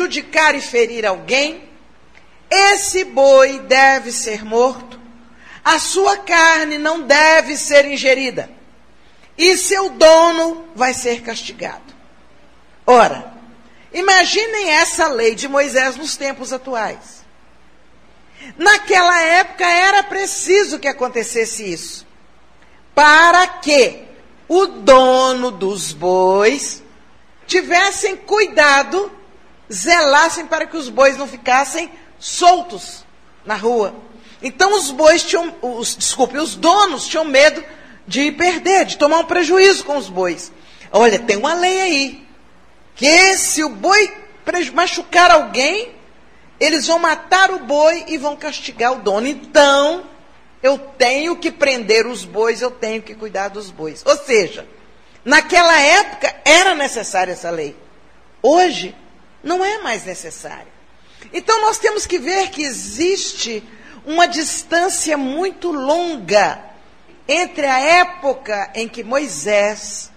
prejudicar e ferir alguém, esse boi deve ser morto, a sua carne não deve ser ingerida, e seu dono vai ser castigado. Ora, imaginem essa lei de Moisés nos tempos atuais. Naquela época era preciso que acontecesse isso, para que o dono dos bois tivessem cuidado, zelassem para que os bois não ficassem soltos na rua. Então os donos tinham medo de perder, de tomar um prejuízo com os bois. Olha, tem uma lei aí, que se o boi machucar alguém, eles vão matar o boi e vão castigar o dono. Então, eu tenho que prender os bois, eu tenho que cuidar dos bois. Ou seja, naquela época era necessária essa lei. Hoje, não é mais necessária. Então, nós temos que ver que existe uma distância muito longa entre a época em que Moisés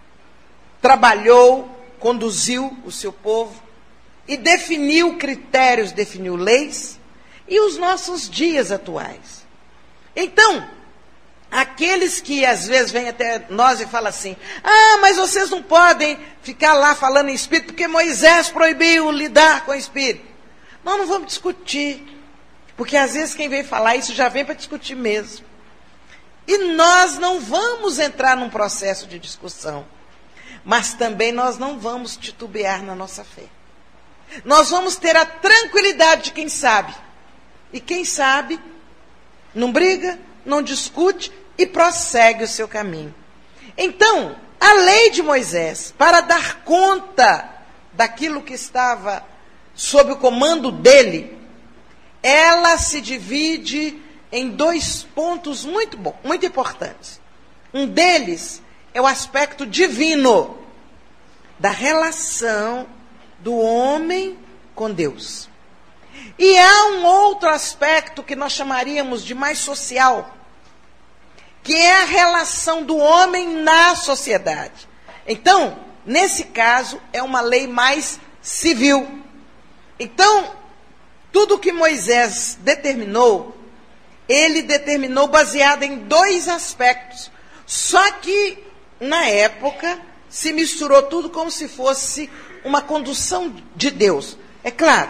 trabalhou, conduziu o seu povo e definiu critérios, definiu leis, e os nossos dias atuais. Então, aqueles que às vezes vêm até nós e falam assim, mas vocês não podem ficar lá falando em espírito, porque Moisés proibiu lidar com o espírito. Nós não vamos discutir, porque às vezes quem vem falar isso já vem para discutir mesmo. E nós não vamos entrar num processo de discussão, mas também nós não vamos titubear na nossa fé. Nós vamos ter a tranquilidade de quem sabe. E quem sabe não briga, não discute e prossegue o seu caminho. Então, a lei de Moisés, para dar conta daquilo que estava sob o comando dele, ela se divide em 2 pontos muito importantes. Um deles é o aspecto divino da relação do homem com Deus. E há um outro aspecto que nós chamaríamos de mais social, que é a relação do homem na sociedade. Então, nesse caso, é uma lei mais civil. Então, tudo que Moisés determinou, ele determinou baseado em 2 aspectos. Só que, na época, se misturou tudo como se fosse uma condução de Deus. É claro,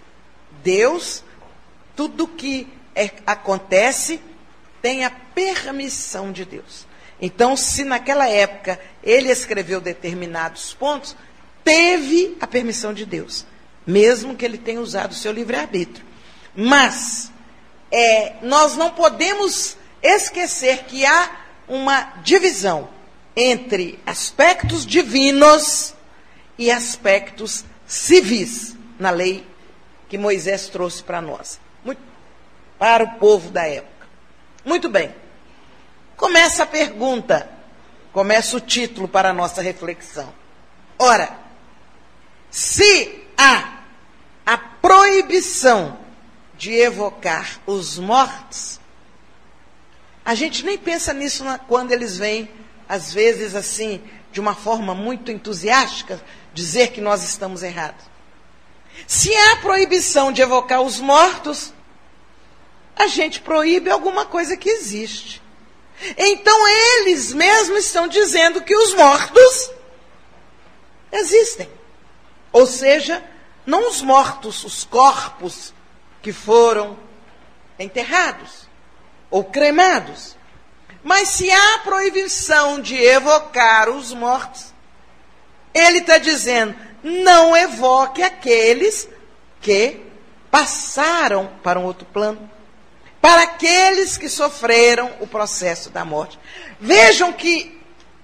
Deus, tudo que acontece, tem a permissão de Deus. Então, se naquela época ele escreveu determinados pontos, teve a permissão de Deus, mesmo que ele tenha usado o seu livre-arbítrio. Mas, nós não podemos esquecer que há uma divisão entre aspectos divinos e aspectos civis na lei que Moisés trouxe para nós, para o povo da época. Muito bem. Começa a pergunta, começa o título para a nossa reflexão. Ora, se há a proibição de evocar os mortos, a gente nem pensa nisso quando eles vêm, às vezes assim, de uma forma muito entusiástica, dizer que nós estamos errados. Se há proibição de evocar os mortos, a gente proíbe alguma coisa que existe. Então eles mesmos estão dizendo que os mortos existem. Ou seja, não os mortos, os corpos que foram enterrados ou cremados. Mas se há proibição de evocar os mortos, ele está dizendo, não evoque aqueles que passaram para um outro plano, para aqueles que sofreram o processo da morte. Vejam que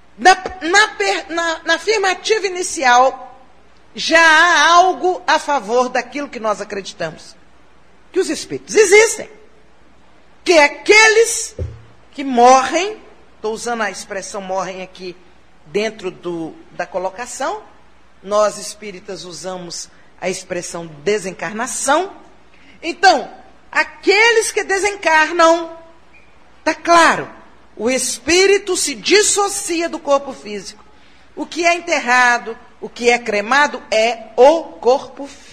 na afirmativa inicial já há algo a favor daquilo que nós acreditamos, que os espíritos existem, que aqueles que morrem, estou usando a expressão morrem aqui dentro da colocação, nós espíritas usamos a expressão desencarnação. Então, aqueles que desencarnam, está claro, o espírito se dissocia do corpo físico. O que é enterrado, o que é cremado é o corpo físico.